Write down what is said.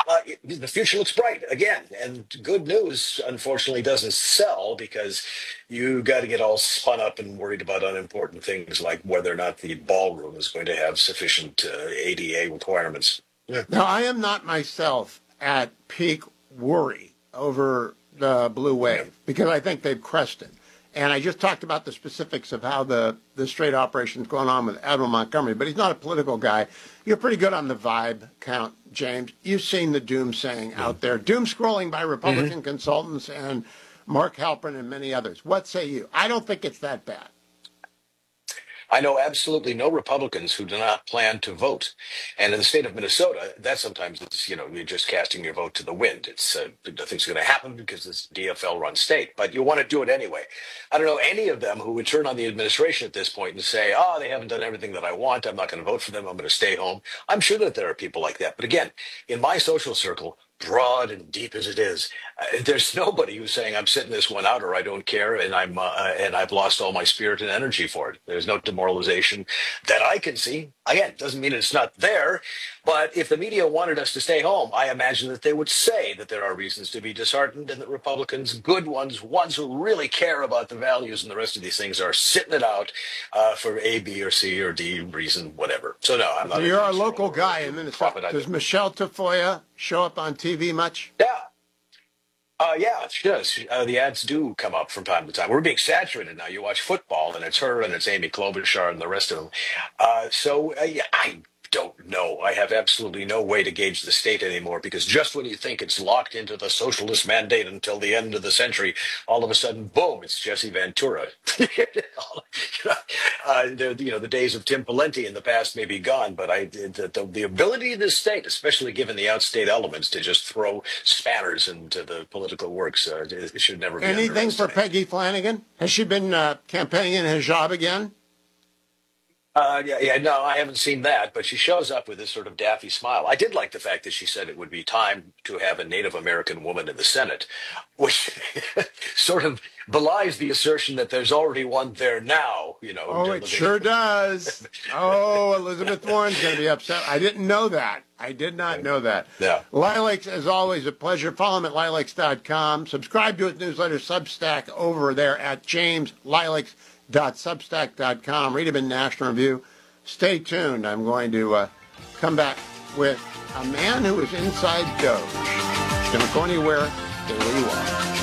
The future looks bright again, and good news unfortunately doesn't sell because you got to get all spun up and worried about unimportant things like whether or not the ballroom is going to have sufficient ADA requirements. Yeah. Now, I am not myself at peak worry over the blue Yeah. wave because I think they've crested. And I just talked about the specifics of how the straight operation is going on with Admiral Montgomery, but he's not a political guy. You're pretty good on the vibe count, James. You've seen the doom saying out there, doom scrolling by Mhm. Republican consultants and Mark Halperin and many others. What say you? I don't think it's that bad. I know absolutely no Republicans who do not plan to vote. And in the state of Minnesota, that sometimes it's, you're just casting your vote to the wind. It's nothing's going to happen because it's a DFL run state, but you want to do it anyway. I don't know any of them who would turn on the administration at this point and say, oh, they haven't done everything that I want. I'm not going to vote for them. I'm going to stay home. I'm sure that there are people like that. But again, in my social circle, broad and deep as it is, there's nobody who's saying I'm sitting this one out or I don't care and I've lost all my spirit and energy for it. There's no demoralization that I can see. Again, doesn't mean it's not there, but if the media wanted us to stay home, I imagine that they would say that there are reasons to be disheartened and that Republicans, good ones who really care about the values and the rest of these things, are sitting it out for A, B, or C, or D reason, whatever. So no, I'm So not a you're our doom local scroller or guy a in doom Minnesota. prophet. Does Michelle Tafoya show up on TV much? Yeah. Yeah, she does. The ads do come up from time to time. We're being saturated now. You watch football, and it's her, and it's Amy Klobuchar, and the rest of them. Yeah, I don't know. I have absolutely no way to gauge the state anymore because just when you think it's locked into the socialist mandate until the end of the century, all of a sudden, boom, it's Jesse Ventura. The days of Tim Pawlenty in the past may be gone, but the ability of this state, especially given the outstate elements, to just throw spanners into the political works, it should never be Anything for underestimated. Peggy Flanagan? Has she been campaigning in hijab again? Yeah, no, I haven't seen that, but she shows up with this sort of daffy smile. I did like the fact that she said it would be time to have a Native American woman in the Senate, which sort of belies the assertion that there's already one there now, Oh, it sure does. Oh, Elizabeth Warren's going to be upset. I didn't know that. I did not know that. Yeah. Lilacs, as always, a pleasure. Follow him at lilacs.com. Subscribe to his newsletter, Substack, over there at jameslilacs.substack.com. Read him in National Review. Stay tuned. I'm going to come back with a man who is inside Doge. Don't go anywhere. Stay where you are.